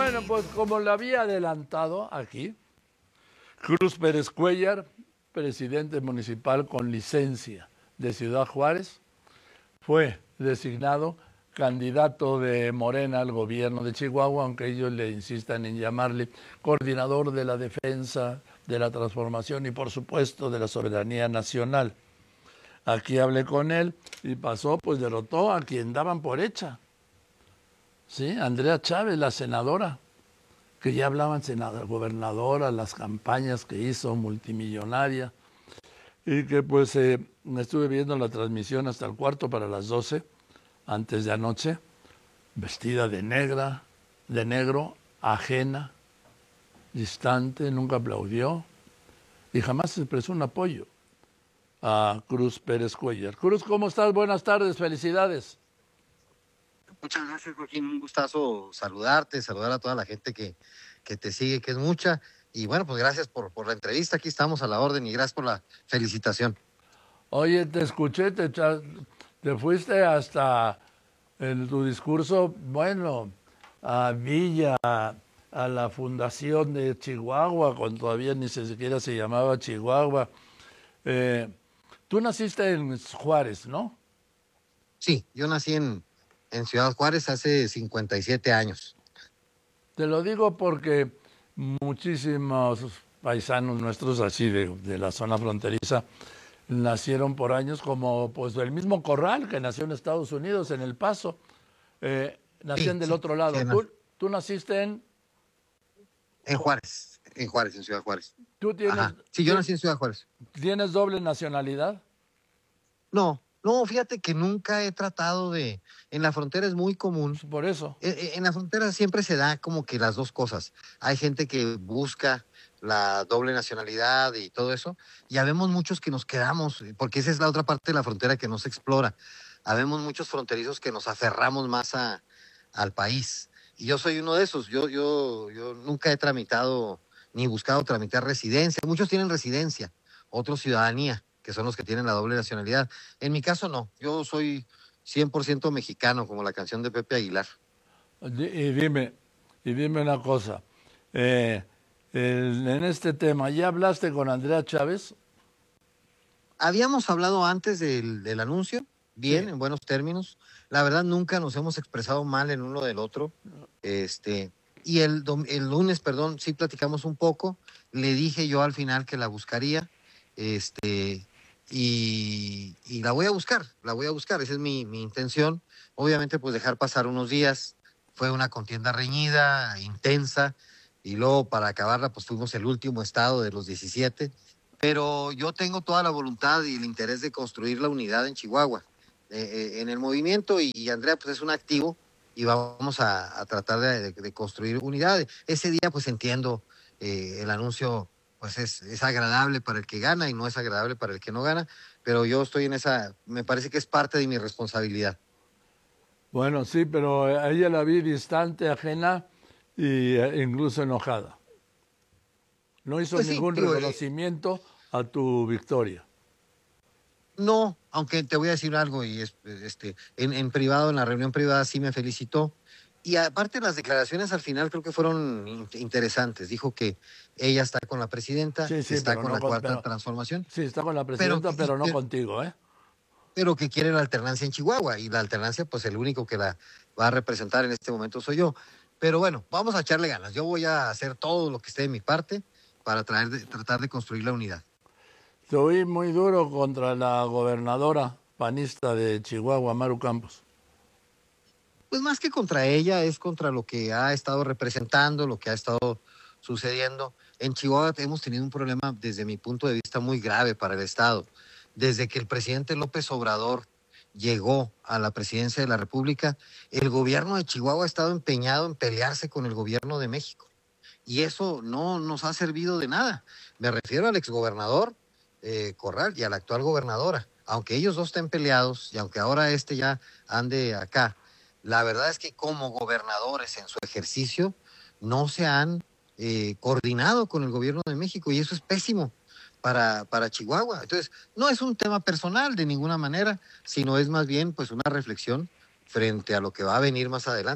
Bueno, pues como lo había adelantado aquí, Cruz Pérez Cuéllar, presidente municipal con licencia de Ciudad Juárez, fue designado candidato de Morena al gobierno de Chihuahua, aunque ellos le insistan en llamarle coordinador de la defensa, de la transformación y por supuesto de la soberanía nacional. Aquí hablé con él y pasó, pues derrotó a quien daban por hecha. Sí, Andrea Chávez, la senadora, que ya hablaban gobernadora, las campañas que hizo, multimillonaria, y que pues estuve viendo la transmisión hasta el cuarto para las 12, antes de anoche, vestida de negra, de negro, ajena, distante, nunca aplaudió y jamás expresó un apoyo a Cruz Pérez Cuéllar. Cruz, ¿cómo estás? Buenas tardes, felicidades. Muchas gracias, Joaquín. Un gustazo saludarte, saludar a toda la gente que te sigue, que es mucha. Y bueno, pues gracias por la entrevista. Aquí estamos a la orden y gracias por la felicitación. Oye, te escuché, te fuiste hasta en tu discurso, bueno, a Villa, a la fundación de Chihuahua, cuando todavía ni siquiera se llamaba Chihuahua. Tú naciste en Juárez, ¿no? Sí, yo nací en Ciudad Juárez hace 57 años. Te lo digo porque muchísimos paisanos nuestros así de la zona fronteriza nacieron por años como pues el mismo Corral que nació en Estados Unidos, en El Paso. Nacían Sí, del sí, otro lado. sí, ¿Tú naciste en Juárez, en Ciudad Juárez. tú tienes, Ajá. Sí, yo nací en Ciudad Juárez. tienes doble nacionalidad? No, fíjate que nunca he tratado en la frontera es muy común. Por eso. En la frontera siempre se da como que las dos cosas. Hay gente que busca la doble nacionalidad y todo eso, y habemos muchos que nos quedamos, porque esa es la otra parte de la frontera que no se explora. Habemos muchos fronterizos que nos aferramos más al país. Y yo soy uno de esos. Yo nunca he tramitado ni buscado tramitar residencia. Muchos tienen residencia, otros ciudadanía, que son los que tienen la doble nacionalidad. En mi caso no, yo soy 100% mexicano, como la canción de Pepe Aguilar. Y dime una cosa. En este tema, ¿ya hablaste con Andrea Chávez? Habíamos hablado antes del anuncio, bien, Sí. en buenos términos. La verdad, nunca nos hemos expresado mal en uno del otro. Y el lunes, perdón, sí platicamos un poco. Le dije yo al final que la buscaría. Este, y la voy a buscar, esa es mi intención. Obviamente, pues dejar pasar unos días. Fue una contienda reñida, intensa, y luego para acabarla, pues fuimos el último estado de los 17. Pero yo tengo toda la voluntad y el interés de construir la unidad en Chihuahua, en el movimiento, y Andrea pues es un activo y vamos a tratar de construir unidad. Ese día pues entiendo, el anuncio pues es agradable para el que gana y no es agradable para el que no gana, pero yo estoy en esa, me parece que es parte de mi responsabilidad. Bueno, sí, pero a ella la vi distante, ajena e incluso enojada. No hizo Pues sí, ningún digo, reconocimiento a tu victoria. no, aunque te voy a decir algo y en privado, en la reunión privada sí me felicitó. Y aparte las declaraciones al final creo que fueron interesantes. Dijo que ella está con la presidenta, Sí, que sí, está pero con no la con, cuarta pero transformación, sí está con la pero presidenta, que, pero no contigo, ¿eh? pero que quiere la alternancia en Chihuahua. Y la alternancia, pues el único que la va a representar en este momento soy yo. Pero bueno, vamos a echarle ganas. Yo voy a hacer todo lo que esté de mi parte para tratar de construir la unidad. Te oí muy duro contra la gobernadora panista de Chihuahua, Maru Campos. Pues más que contra ella, es contra lo que ha estado representando, lo que ha estado sucediendo. En Chihuahua hemos tenido un problema, desde mi punto de vista, muy grave para el Estado. Desde que el presidente López Obrador llegó a la presidencia de la República, el gobierno de Chihuahua ha estado empeñado en pelearse con el gobierno de México. Y eso no nos ha servido de nada. Me refiero al exgobernador Corral y a la actual gobernadora. Aunque ellos dos estén peleados y aunque ahora ya ande acá, la verdad es que como gobernadores en su ejercicio no se han coordinado con el gobierno de México y eso es pésimo para Chihuahua. Entonces, no es un tema personal de ninguna manera, sino es más bien pues una reflexión frente a lo que va a venir más adelante.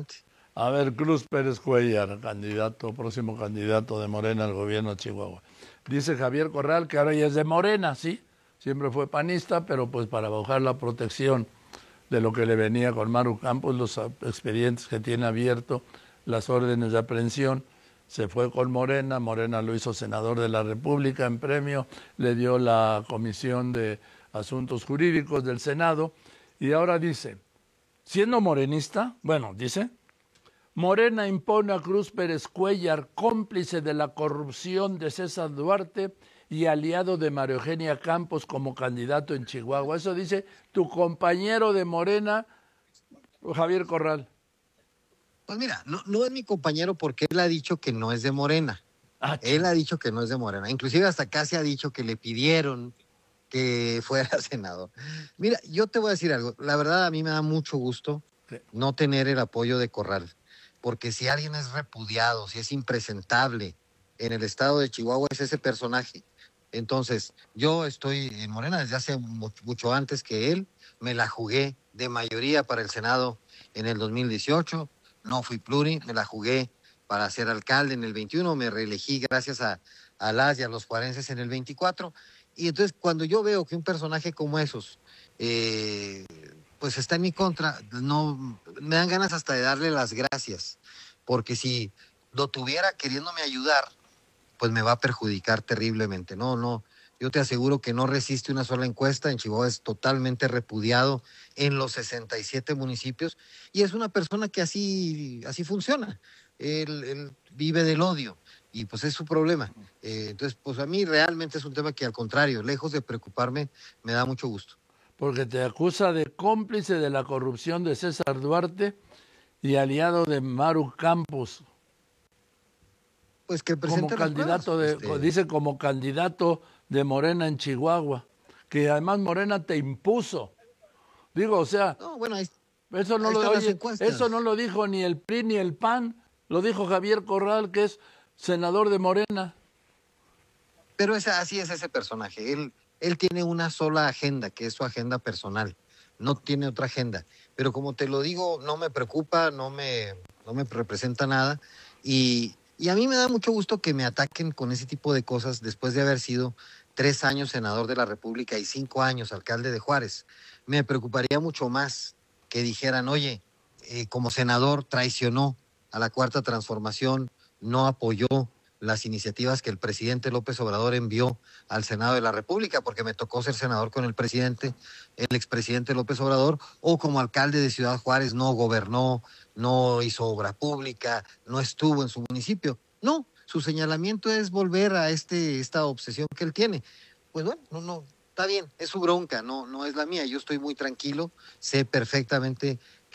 A ver, Cruz Pérez Cuellar, próximo candidato de Morena al gobierno de Chihuahua. Dice Javier Corral que ahora ya es de Morena, sí, siempre fue panista, pero pues para bajar la protección de lo que le venía con Maru Campos, los expedientes que tiene abierto, las órdenes de aprehensión, se fue con Morena, Morena lo hizo senador de la República en premio, le dio la Comisión de Asuntos Jurídicos del Senado, y ahora dice, siendo morenista, bueno, dice, Morena impone a Cruz Pérez Cuellar, cómplice de la corrupción de César Duarte y aliado de María Eugenia Campos como candidato en Chihuahua. Eso dice tu compañero de Morena, Javier Corral. Pues mira, no es mi compañero porque él ha dicho que no es de Morena. Él ha dicho que no es de Morena. Inclusive hasta casi ha dicho que le pidieron que fuera senador. Mira, yo te voy a decir algo. La verdad, a mí me da mucho gusto no tener el apoyo de Corral. Porque si alguien es repudiado, si es impresentable en el estado de Chihuahua, es ese personaje. Entonces, yo estoy en Morena desde hace mucho antes que él. Me la jugué de mayoría para el Senado en el 2018. No fui pluri, me la jugué para ser alcalde en el 21. Me reelegí gracias a las y a los juarenses en el 24. Y entonces, cuando yo veo que un personaje como esos pues está en mi contra, no me dan ganas hasta de darle las gracias, porque si lo tuviera queriéndome ayudar, pues me va a perjudicar terriblemente. No, yo te aseguro que no resiste una sola encuesta. En Chihuahua es totalmente repudiado en los 67 municipios y es una persona que así funciona. Él vive del odio y pues es su problema. Entonces, pues a mí realmente es un tema que al contrario, lejos de preocuparme, me da mucho gusto. Porque te acusa de cómplice de la corrupción de César Duarte y aliado de Maru Campos. Pues que presente como candidato dice como candidato de Morena en Chihuahua, que además Morena te impuso. Digo, o sea, no, bueno, eso no lo dijo ni el PRI ni el PAN, lo dijo Javier Corral, que es senador de Morena. Pero así es ese personaje. Él tiene una sola agenda, que es su agenda personal. No tiene otra agenda. Pero como te lo digo, no me preocupa, no me representa nada. Y a mí me da mucho gusto que me ataquen con ese tipo de cosas después de haber sido 3 años senador de la República y 5 años alcalde de Juárez. Me preocuparía mucho más que dijeran, oye, como senador traicionó a la Cuarta Transformación, no apoyó las iniciativas que el presidente López Obrador envió al Senado de la República, porque me tocó ser senador con el expresidente López Obrador, o como alcalde de Ciudad Juárez no gobernó, no hizo obra pública, no estuvo en su municipio. No, su señalamiento es volver a esta obsesión que él tiene. Pues bueno, no, está bien, es su bronca, no es la mía. Yo estoy muy tranquilo, sé perfectamente